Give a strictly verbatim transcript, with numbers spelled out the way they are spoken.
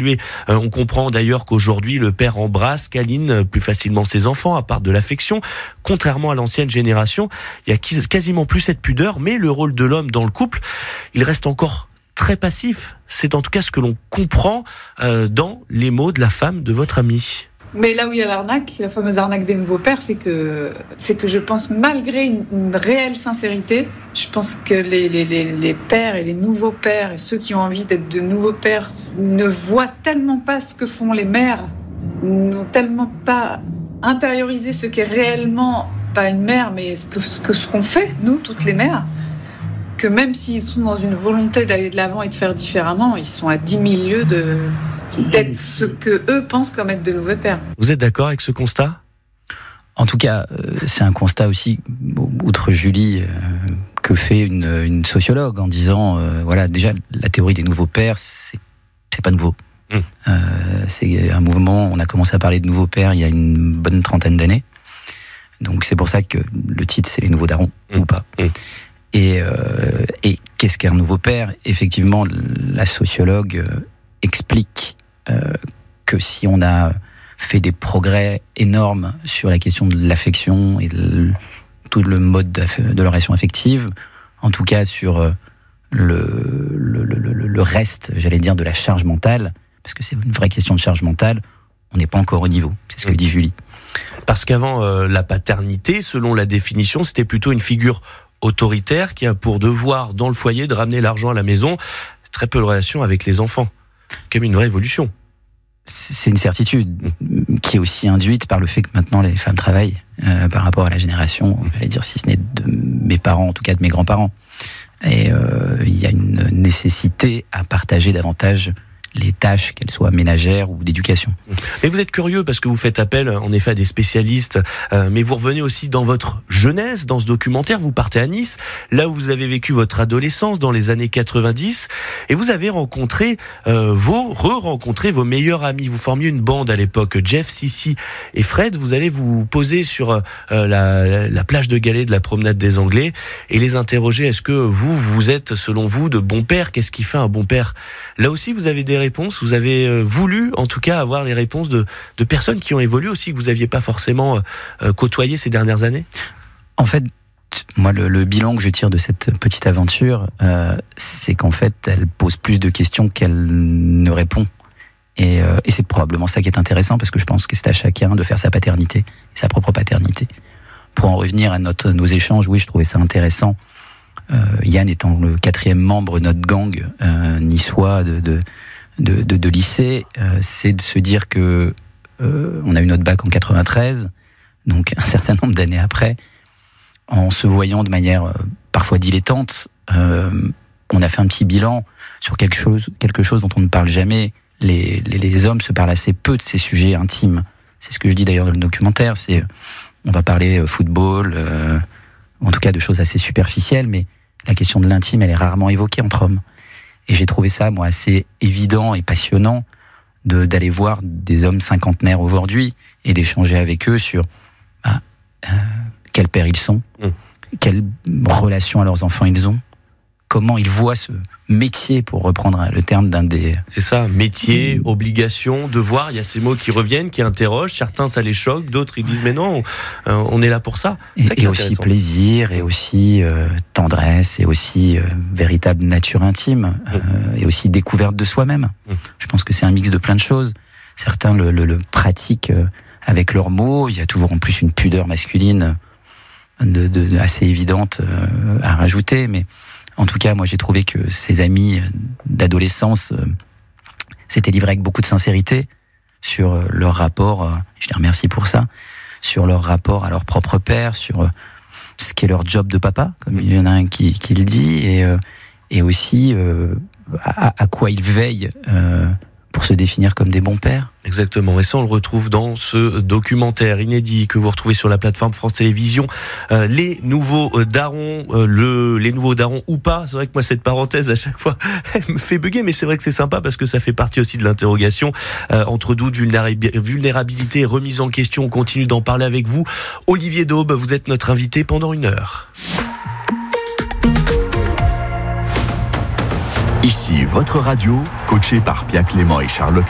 évolué. Euh, on comprend d'ailleurs qu'aujourd'hui, le père embrasse, câline plus facilement ses enfants, à part de l'affection. Contrairement à l'ancienne génération, il y a quasiment plus cette pudeur, mais le rôle de l'homme dans le couple, il reste encore très passif. C'est en tout cas ce que l'on comprend euh, dans les mots de la femme de votre ami. Mais là où il y a l'arnaque, la fameuse arnaque des nouveaux pères, c'est que, c'est que je pense, malgré une, une réelle sincérité, je pense que les, les, les, les pères et les nouveaux pères et ceux qui ont envie d'être de nouveaux pères ne voient tellement pas ce que font les mères, n'ont tellement pas intériorisé ce qu'est réellement, pas une mère, mais ce, que, ce, que, ce qu'on fait, nous, toutes les mères, que même s'ils sont dans une volonté d'aller de l'avant et de faire différemment, ils sont à dix mille lieues de... d'être ce que eux pensent comme être de nouveaux pères. Vous êtes d'accord avec ce constat ? En tout cas, euh, c'est un constat aussi, outre Julie, euh, que fait une, une sociologue en disant, euh, voilà, déjà la théorie des nouveaux pères, c'est, c'est pas nouveau. Mmh. Euh, c'est un mouvement. On a commencé à parler de nouveaux pères il y a une bonne trentaine d'années. Donc c'est pour ça que le titre c'est les nouveaux darons mmh. ou pas. Mmh. Et, euh, et qu'est-ce qu'un nouveau père ? Effectivement, la sociologue euh, explique Euh, que si on a fait des progrès énormes sur la question de l'affection et de, tout le mode de la relation affective, en tout cas sur le, le, le, le reste, j'allais dire, de la charge mentale, parce que c'est une vraie question de charge mentale, on n'est pas encore au niveau, c'est ce que dit Julie. Parce qu'avant, euh, la paternité, selon la définition, c'était plutôt une figure autoritaire qui a pour devoir, dans le foyer, de ramener l'argent à la maison, très peu de relation avec les enfants. Comme une vraie évolution. C'est une certitude qui est aussi induite par le fait que maintenant les femmes travaillent euh, par rapport à la génération, j'allais dire si ce n'est de mes parents, en tout cas de mes grands-parents. Et euh, il y a une nécessité à partager davantage les tâches, qu'elles soient ménagères ou d'éducation. Mais vous êtes curieux parce que vous faites appel en effet à des spécialistes, euh, mais vous revenez aussi dans votre jeunesse, dans ce documentaire, vous partez à Nice, là où vous avez vécu votre adolescence dans les années quatre-vingt-dix, et vous avez rencontré euh, vos, re-rencontré vos meilleurs amis. Vous formiez une bande à l'époque, Jeff, Sissi et Fred. Vous allez vous poser sur euh, la, la plage de galets de la promenade des Anglais et les interroger. Est-ce que vous, vous êtes, selon vous, de bons pères ? Qu'est-ce qui fait un bon père ? Là aussi, vous avez des réponses, vous avez voulu en tout cas avoir les réponses de, de personnes qui ont évolué aussi, que vous n'aviez pas forcément euh, côtoyé ces dernières années. En fait, moi le, le bilan que je tire de cette petite aventure, euh, c'est qu'en fait elle pose plus de questions qu'elle ne répond. Et, euh, et c'est probablement ça qui est intéressant, parce que je pense que c'est à chacun de faire sa paternité, sa propre paternité. Pour en revenir à notre, nos échanges, oui, je trouvais ça intéressant. Euh, Yann étant le quatrième membre de notre gang euh, niçois de, de De, de, de lycée, euh, c'est de se dire que euh, on a eu notre bac en quatre-vingt-treize, donc un certain nombre d'années après, en se voyant de manière euh, parfois dilettante, euh, on a fait un petit bilan sur quelque chose, quelque chose dont on ne parle jamais. Les, les, les hommes se parlent assez peu de ces sujets intimes. C'est ce que je dis d'ailleurs dans le documentaire. C'est, on va parler football, euh, en tout cas de choses assez superficielles, mais la question de l'intime, elle est rarement évoquée entre hommes. Et j'ai trouvé ça, moi, assez évident et passionnant de, d'aller voir des hommes cinquantenaires aujourd'hui et d'échanger avec eux sur bah, euh, quels pères ils sont, mmh. quelle relation à leurs enfants ils ont, comment ils voient ce métier, pour reprendre le terme d'un des... C'est ça, métier, mmh. obligation, devoir, il y a ces mots qui reviennent, qui interrogent, certains ça les choque, d'autres ils disent mais non, on, on est là pour ça. Et, ça et aussi plaisir, et aussi euh, tendresse, et aussi euh, véritable nature intime, mmh. euh, et aussi découverte de soi-même. Mmh. Je pense que c'est un mix de plein de choses. Certains le, le, le pratiquent euh, avec leurs mots, il y a toujours en plus une pudeur masculine de, de, de assez évidente euh, à rajouter, mais en tout cas, moi, j'ai trouvé que ses amis d'adolescence euh, s'étaient livrés avec beaucoup de sincérité sur euh, leur rapport, euh, je les remercie pour ça, sur leur rapport à leur propre père, sur euh, ce qu'est leur job de papa, comme il y en a un qui, qui le dit, et, euh, et aussi euh, à, à quoi ils veillent euh, pour se définir comme des bons pères. Exactement, et ça on le retrouve dans ce documentaire inédit que vous retrouvez sur la plateforme France Télévisions, euh, les nouveaux darons, euh, le, les nouveaux darons ou pas. C'est vrai que moi cette parenthèse à chaque fois elle me fait bugger, mais c'est vrai que c'est sympa parce que ça fait partie aussi de l'interrogation, euh, entre doute, vulnérabilité et remise en question. On continue d'en parler avec vous. Olivier Daube, vous êtes notre invité pendant une heure. Ici votre radio, coachée par Pia Clément et Charlotte